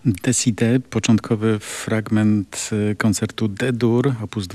Decide, początkowy fragment koncertu D-dur, opus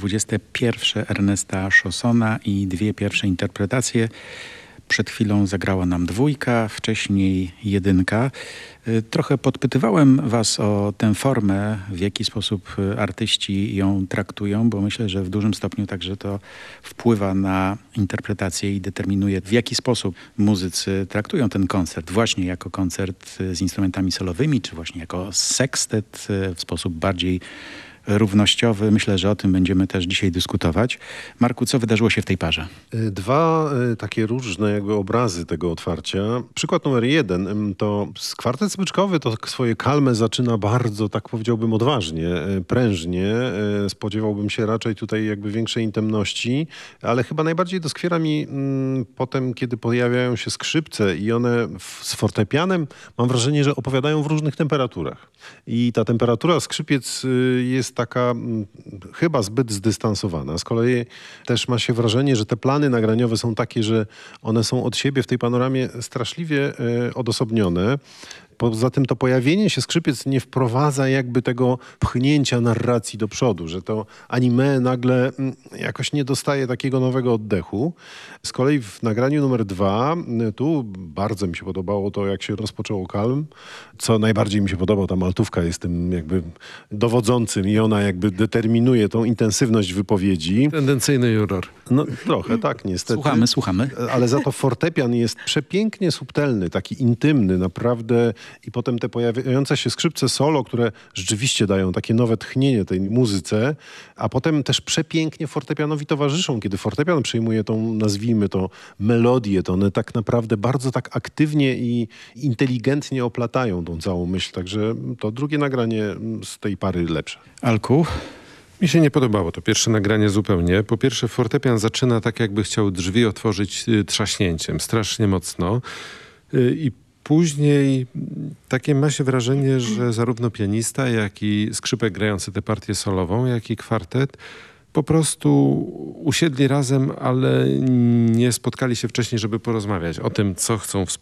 21 Ernesta Chaussona i dwie pierwsze interpretacje. Przed chwilą zagrała nam dwójka, wcześniej jedynka. Trochę podpytywałem was o tę formę, w jaki sposób artyści ją traktują, bo myślę, że w dużym stopniu także to wpływa na interpretację i determinuje, w jaki sposób muzycy traktują ten koncert. Właśnie jako koncert z instrumentami solowymi, czy właśnie jako sekstet w sposób bardziej równościowy. Myślę, że o tym będziemy też dzisiaj dyskutować. Marku, co wydarzyło się w tej parze? Dwa takie różne jakby obrazy tego otwarcia. Przykład numer jeden to kwartet smyczkowy to swoje kalmę zaczyna bardzo, tak powiedziałbym, odważnie, prężnie. Spodziewałbym się raczej tutaj jakby większej intymności, ale chyba najbardziej doskwiera mi potem, kiedy pojawiają się skrzypce i one z fortepianem, mam wrażenie, że opowiadają w różnych temperaturach. I ta temperatura skrzypiec jest taka chyba zbyt zdystansowana. Z kolei też ma się wrażenie, że te plany nagraniowe są takie, że one są od siebie w tej panoramie straszliwie odosobnione. Poza tym to pojawienie się skrzypiec nie wprowadza jakby tego pchnięcia narracji do przodu, że to anime nagle jakoś nie dostaje takiego nowego oddechu. Z kolei w nagraniu numer 2, tu bardzo mi się podobało to, jak się rozpoczęło Kalm. Co najbardziej mi się podobało, ta maltówka jest tym jakby dowodzącym i ona jakby determinuje tą intensywność wypowiedzi. Tendencyjny juror. No trochę, tak, niestety. Słuchamy. Ale za to fortepian jest przepięknie subtelny, taki intymny, naprawdę. I potem te pojawiające się skrzypce solo, które rzeczywiście dają takie nowe tchnienie tej muzyce, a potem też przepięknie fortepianowi towarzyszą. Kiedy fortepian przyjmuje tą, nazwijmy to, melodię, to one tak naprawdę bardzo tak aktywnie i inteligentnie oplatają tą całą myśl. Także to drugie nagranie z tej pary lepsze. Alku? Mi się nie podobało to pierwsze nagranie zupełnie. Po pierwsze, fortepian zaczyna tak, jakby chciał drzwi otworzyć trzaśnięciem, strasznie mocno. I później takie ma się wrażenie, że zarówno pianista, jak i skrzypek grający tę partię solową, jak i kwartet po prostu usiedli razem, ale nie spotkali się wcześniej, żeby porozmawiać o tym, co chcą